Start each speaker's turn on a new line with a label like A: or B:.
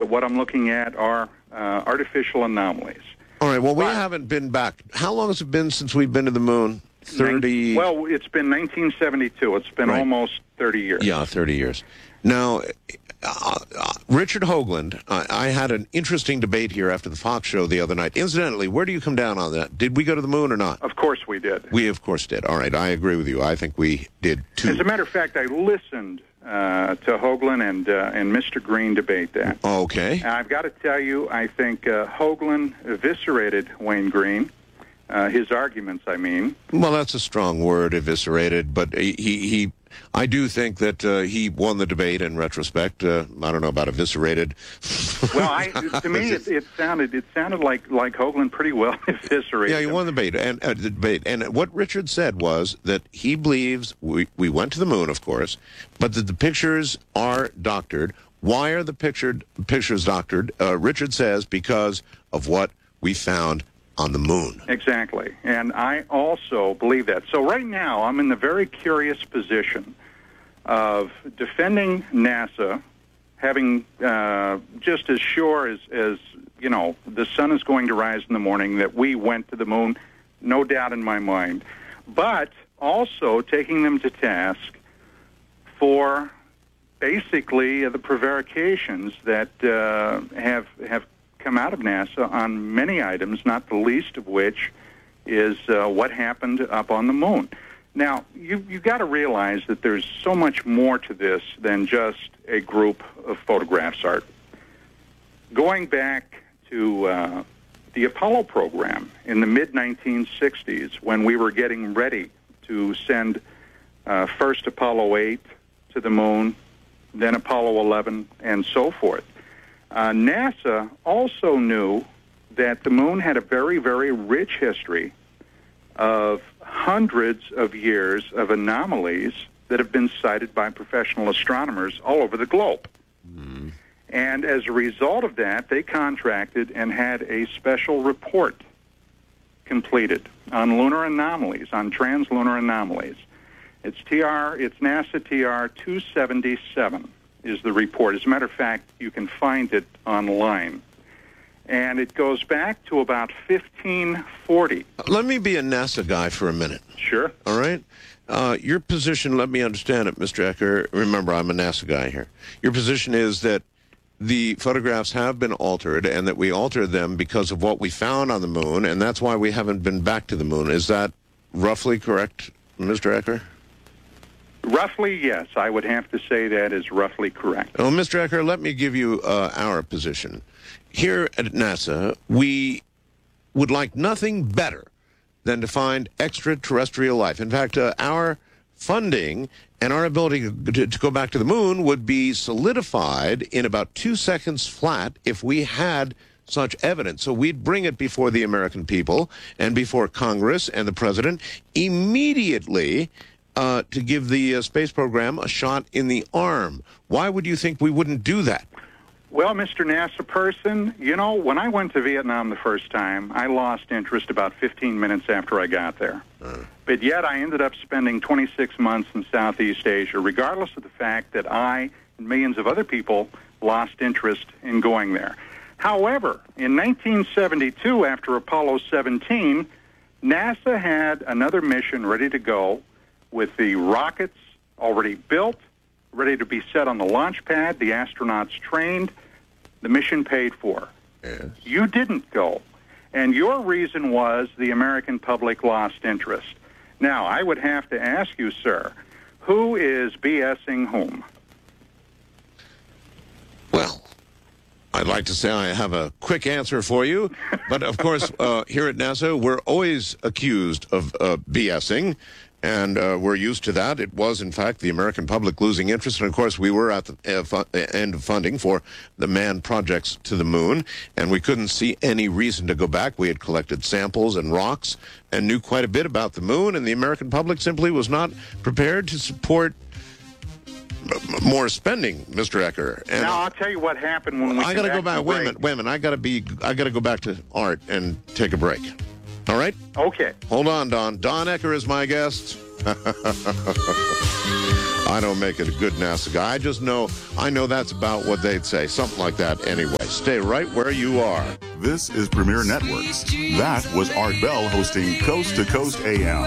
A: what I'm looking at are artificial anomalies.
B: All right, well, we haven't been back. How long has it been since we've been to the moon? 30...
A: Well, it's been 1972. It's been almost 30 years.
B: Yeah, 30 years. Now, Richard Hoagland, I had an interesting debate here after the Fox show the other night. Incidentally, where do you come down on that? Did we go to the moon or not?
A: Of course we did.
B: We, of course, did. All right, I agree with you. I think we did, too.
A: As a matter of fact, I listened to Hoagland and Mr. Green debate that.
B: Okay.
A: I've got to tell you, I think Hoagland eviscerated Wayne Green. His arguments, I mean.
B: Well, that's a strong word, eviscerated, but I do think that he won the debate in retrospect. I don't know about eviscerated.
A: Well, to me, it sounded like Hoagland pretty well eviscerated.
B: Yeah, he won the debate. And what Richard said was that he believes we went to the moon, of course, but that the pictures are doctored. Why are the pictures doctored? Richard says because of what we found on the moon.
A: Exactly. And I also believe that. So right now, I'm in the very curious position of defending NASA, having just as sure as you know, the sun is going to rise in the morning, that we went to the moon, no doubt in my mind, but also taking them to task for basically the prevarications that have come out of NASA on many items, not the least of which is what happened up on the moon. Now, you've got to realize that there's so much more to this than just a group of photographs, Art. Going back to the Apollo program in the mid-1960s, when we were getting ready to send first Apollo 8 to the moon, then Apollo 11, and so forth, NASA also knew that the moon had a very, very rich history of hundreds of years of anomalies that have been cited by professional astronomers all over the globe. Mm. And as a result of that, they contracted and had a special report completed on lunar anomalies, on translunar anomalies. It's NASA TR 277. Is the report. As a matter of fact, you can find it online. And it goes back to about 1540.
B: Let me be a NASA guy for a minute.
A: Sure.
B: All right? Your position, let me understand it, Mr. Ecker. Remember, I'm a NASA guy here. Your position is that the photographs have been altered and that we altered them because of what we found on the moon, and that's why we haven't been back to the moon. Is that roughly correct, Mr. Ecker?
A: Roughly, yes. I would have to say that is roughly correct.
B: Well, Mr. Ecker, let me give you our position. Here at NASA, we would like nothing better than to find extraterrestrial life. In fact, our funding and our ability to go back to the moon would be solidified in about 2 seconds flat if we had such evidence. So we'd bring it before the American people and before Congress and the President immediately to give the space program a shot in the arm. Why would you think we wouldn't do that?
A: Well, Mr. NASA person, you know, when I went to Vietnam the first time, I lost interest about 15 minutes after I got there. But yet I ended up spending 26 months in Southeast Asia, regardless of the fact that I and millions of other people lost interest in going there. However, in 1972, after Apollo 17, NASA had another mission ready to go, with the rockets already built, ready to be set on the launch pad, the astronauts trained, the mission paid for.
B: Yes.
A: You didn't go. And your reason was the American public lost interest. Now, I would have to ask you, sir, who is BSing whom?
B: Well, I'd like to say I have a quick answer for you, but of course, here at NASA, we're always accused of BSing. And we're used to that. It was, in fact, the American public losing interest. And, of course, we were at the end of funding for the manned projects to the moon. And we couldn't see any reason to go back. We had collected samples and rocks and knew quite a bit about the moon. And the American public simply was not prepared to support more spending, Mr. Ecker. And
A: now, I'll tell you what happened when we
B: I got to go back. Wait a minute. I got to go back to Art and take a break. All right?
A: Okay.
B: Hold on, Don. Don Ecker is my guest. I don't make it a good NASA guy. I know that's about what they'd say. Something like that anyway. Stay right where you are.
C: This is Premier Networks. That was Art Bell hosting Coast to Coast AM.